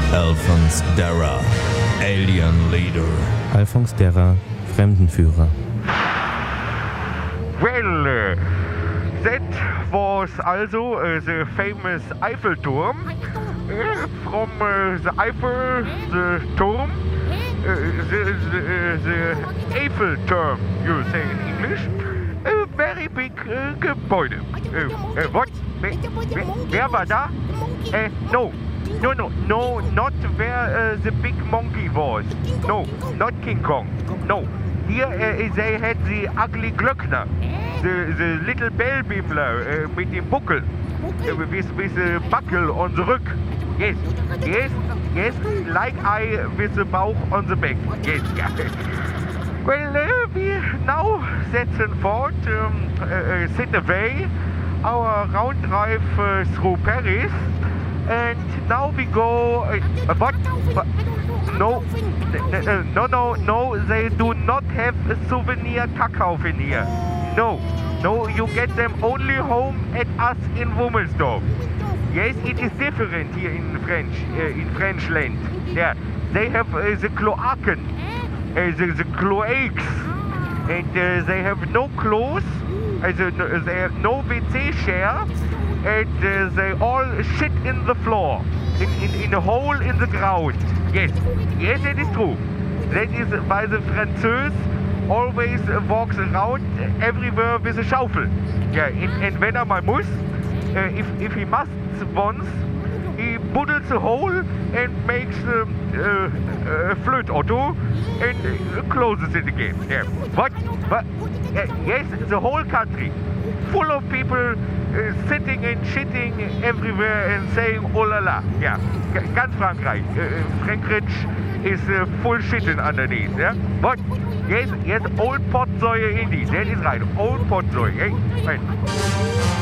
Alphonse Darra, Alien Leader. Alphonse Darra, Fremdenführer. Well, that was also the famous Eiffelturm. From the Eiffel, the Turm, the Eiffelturm, you say in English. A very big Gebäude. What? Wer war da? No, not where the big monkey was. No, not King Kong. No. Here they had the ugly Glöckner, the little Bellbimmler mit dem Buckel, with the buckle on the Rück. Yes, like I with the Bauch on the back. Yes, yeah. Well, we now setzen fort, sit away, our round drive through Paris, and now we go. What? No, they do not have a souvenir Kackhaufen here. No, you get them only home at us in Wummelsdorf. Yes, it is different here in French land. Yeah, they have the cloaken, the cloaks, and they have no clothes, they have no WC share, and they all shit in the floor, in a hole in the ground. Yes, that is true. That is why the Französ always walks around everywhere with a schaufel. Yeah, and when mal muss, if he must once, he buddles a hole and makes a Flötauto and closes it again. Yeah. But yes, the whole country full of people sitting and shitting everywhere and saying oh la la. Yeah, ganz Frankreich. Frankreich is full shitting underneath. Yeah, but yes, old Potsäue indeed. That is right, old Potsäue. Right.